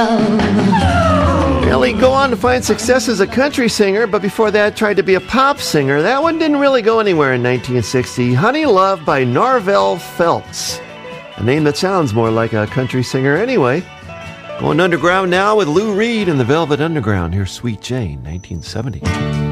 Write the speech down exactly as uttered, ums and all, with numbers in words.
Really go on to find success as a country singer, but before that tried to be a pop singer. That one didn't really go anywhere in nineteen sixty. Honey Love by Norvel Phelps. A name that sounds more like a country singer anyway. Going underground now with Lou Reed and the Velvet Underground. Here's Sweet Jane, nineteen seventy.